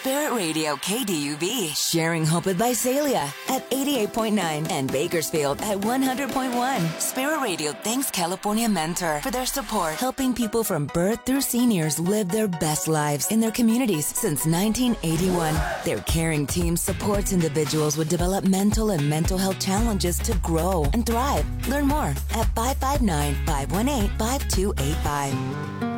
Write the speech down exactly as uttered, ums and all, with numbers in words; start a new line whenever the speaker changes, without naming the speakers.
Spirit Radio K D U V, sharing hope with Visalia at eighty-eight point nine and Bakersfield at one hundred point one. Spirit Radio thanks California Mentor for their support, helping people from birth through seniors live their best lives in their communities since nineteen eighty-one. Their caring team supports individuals with developmental and mental health challenges to grow and thrive. Learn more at five five nine, five one eight, five two eight five.